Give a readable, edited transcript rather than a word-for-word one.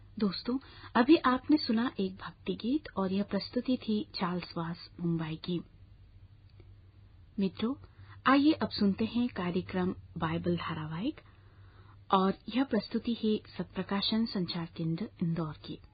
दोस्तों, अभी आपने सुना एक भक्ति गीत और यह प्रस्तुति थी चार्ल्स वास मुंबई की। मित्रों, आइए अब सुनते हैं कार्यक्रम बाइबल धारावाहिक और यह प्रस्तुति है सत्प्रकाशन संचार केंद्र इंदौर की।